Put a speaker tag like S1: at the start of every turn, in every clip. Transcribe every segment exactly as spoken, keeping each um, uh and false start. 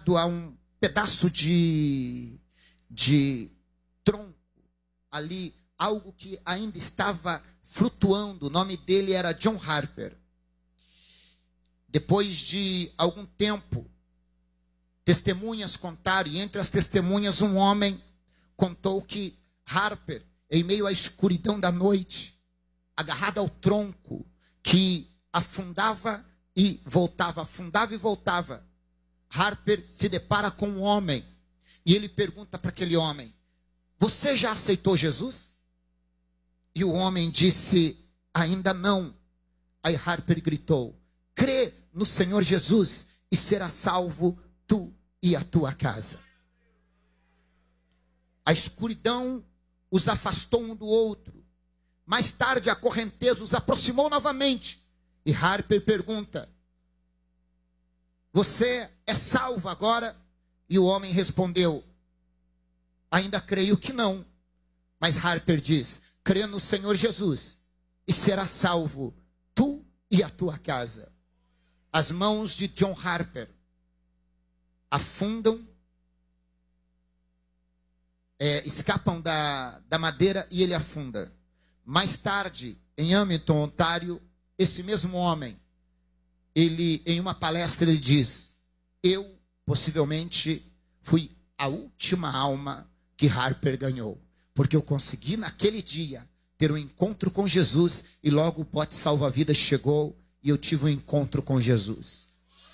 S1: ligado a um pedaço de, de tronco ali, algo que ainda estava flutuando. O nome dele era John Harper. Depois de algum tempo, testemunhas contaram, e entre as testemunhas um homem contou que Harper, em meio à escuridão da noite, agarrado ao tronco, que afundava e voltava, afundava e voltava, Harper se depara com um homem, e ele pergunta para aquele homem: você já aceitou Jesus? E o homem disse: ainda não. Aí Harper gritou: crê no Senhor Jesus e será salvo tu e a tua casa. A escuridão os afastou um do outro. Mais tarde a correnteza os aproximou novamente. E Harper pergunta: você é salvo agora? E o homem respondeu: ainda creio que não. Mas Harper diz: crê no Senhor Jesus e será salvo tu e a tua casa. As mãos de John Harper afundam, é, escapam da, da madeira e ele afunda. Mais tarde, em Hamilton, Ontário, esse mesmo homem, ele, em uma palestra, ele diz: eu, possivelmente, fui a última alma que Harper ganhou, porque eu consegui naquele dia ter um encontro com Jesus, e logo o bote salva-vidas chegou e eu tive um encontro com Jesus.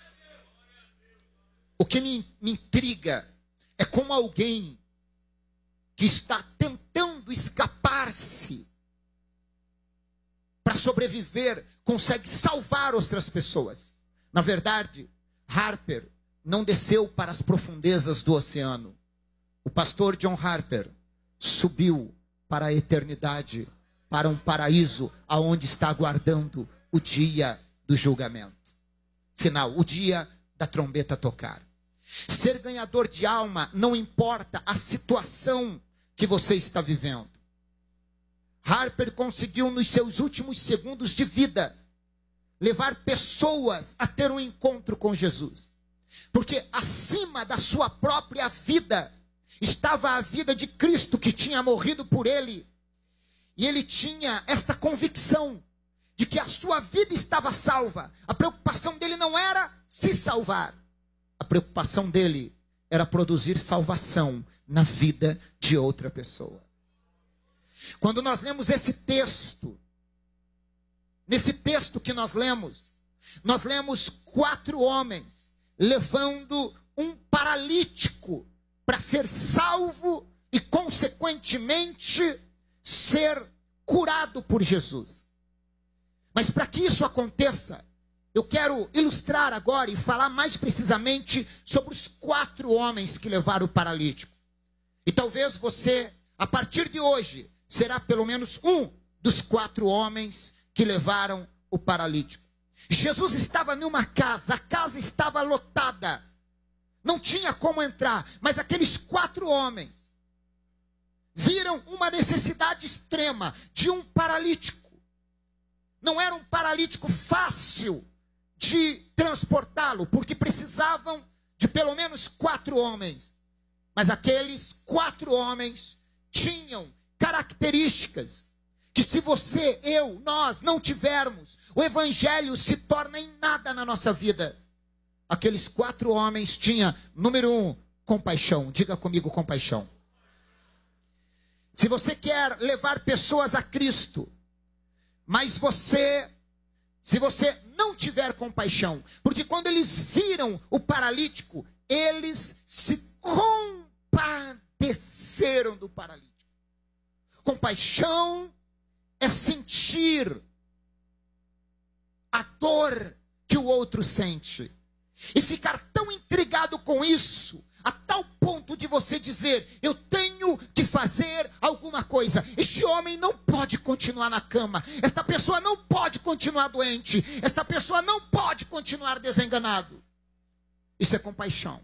S1: O que me, me intriga é como alguém que está tentando escapar-se para sobreviver consegue salvar outras pessoas. Na verdade, Harper não desceu para as profundezas do oceano. O pastor John Harper subiu para a eternidade, para um paraíso aonde está aguardando o dia do julgamento final, o dia da trombeta tocar. Ser ganhador de alma não importa a situação que você está vivendo. Harper conseguiu, nos seus últimos segundos de vida, levar pessoas a ter um encontro com Jesus. Porque acima da sua própria vida estava a vida de Cristo, que tinha morrido por ele. E ele tinha esta convicção de que a sua vida estava salva. A preocupação dele não era se salvar. A preocupação dele era produzir salvação na vida de outra pessoa. Quando nós lemos esse texto, nesse texto que nós lemos, nós lemos quatro homens levando um paralítico para ser salvo e, consequentemente, ser curado por Jesus. Mas para que isso aconteça, eu quero ilustrar agora e falar mais precisamente sobre os quatro homens que levaram o paralítico. E talvez você, a partir de hoje, será pelo menos um dos quatro homens que levaram o paralítico. Jesus estava numa casa, a casa estava lotada, não tinha como entrar, mas aqueles quatro homens viram uma necessidade extrema de um paralítico. Não era um paralítico fácil de transportá-lo, porque precisavam de pelo menos quatro homens. Mas aqueles quatro homens tinham características que, se você, eu, nós não tivermos, o evangelho se torna em nada na nossa vida. Aqueles quatro homens tinham, número um, compaixão. Diga comigo, compaixão. Se você quer levar pessoas a Cristo, mas você, se você não tiver compaixão, porque quando eles viram o paralítico, eles se compadeceram do paralítico. Compaixão é sentir a dor que o outro sente e ficar tão intrigado com isso, a tal ponto de você dizer: eu tenho que fazer alguma coisa. Este homem não pode continuar na cama. Esta pessoa não pode continuar doente. Esta pessoa não pode continuar desenganado. Isso é compaixão.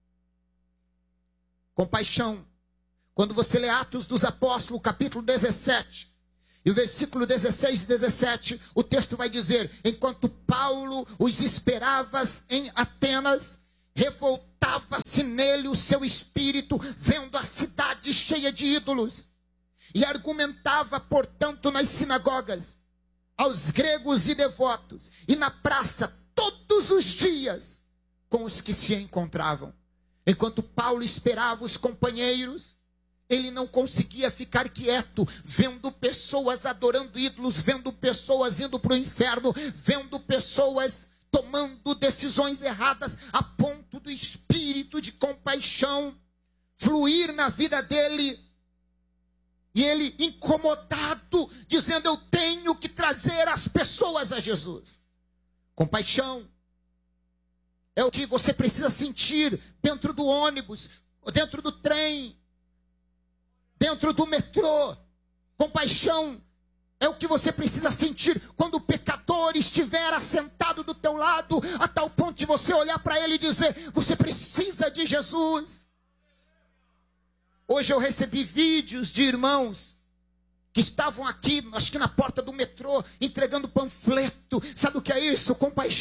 S1: Compaixão. Quando você lê Atos dos Apóstolos, capítulo dezessete, e o versículo dezesseis e dezessete, o texto vai dizer: enquanto Paulo os esperava em Atenas, Revoltava-se nele o seu espírito, vendo a cidade cheia de ídolos. E argumentava, portanto, nas sinagogas, aos gregos e devotos, e na praça, todos os dias, com os que se encontravam. Enquanto Paulo esperava os companheiros, ele não conseguia ficar quieto, vendo pessoas adorando ídolos, vendo pessoas indo para o inferno, vendo pessoas tomando decisões erradas, a ponto do espírito de compaixão fluir na vida dele. E ele, incomodado, dizendo: eu tenho que trazer as pessoas a Jesus. Compaixão é o que você precisa sentir dentro do ônibus, dentro do trem, dentro do metrô. Compaixão é o que você precisa sentir quando o pecador estiver assentado do teu lado, a tal ponto de você olhar para ele e dizer: você precisa de Jesus. Hoje eu recebi vídeos de irmãos que estavam aqui, acho que na porta do metrô, entregando panfleto. Sabe o que é isso? Compaixão.